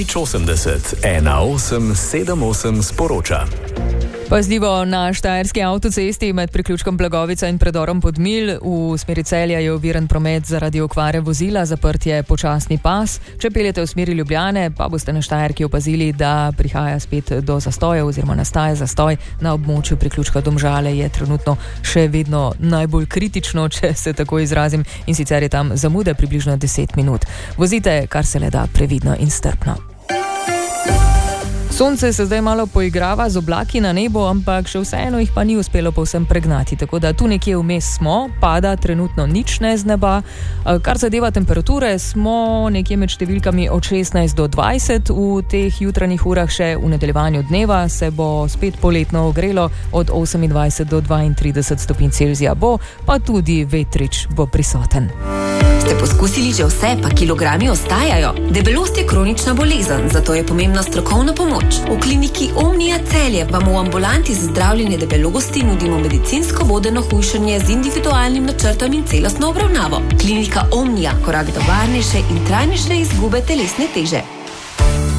Nič 80 1878 sporoča. Pazljivo, na štajerski avtocesti med priključkom Blagovica in predorom Podmilj v smeri Celja je oviran promet zaradi okvare vozila, zaprt je počasni pas. Če peljete v smeri Ljubljane, pa boste na Štajerki opazili, da prihaja spet do zastoja oziroma nastaja zastoj. Na območju priključka Domžale je trenutno še vedno najbolj kritično, če se tako izrazim, in sicer je tam zamude približno 10 minut. Vozite kar se le da previdno in strpno. Sonce se zdaj malo poigrava z oblaki na nebu, ampak še vseeno jih pa ni uspelo povsem pregnati, tako da tu nekje vmes smo, pada trenutno nič ne z neba. Kar zadeva temperature, smo nekje med številkami od 16 do 20 v teh jutranjih urah, še v nadaljevanju dneva se bo spet poletno ogrelo, od 28 do 32 stopinj Celzija bo, pa tudi vetrič bo prisoten. Ste poskusili že vse, pa kilogrami ostajajo? Debelost je kronična bolezen, zato je pomembna strokovna pomoč. V kliniki Omnia Celje vam v ambulanti za zdravljenje debelosti nudimo medicinsko vodeno hujšanje z individualnim načrtom in celostno obravnavo. Klinika Omnia, korak do varnejše in trajnejše izgube telesne teže.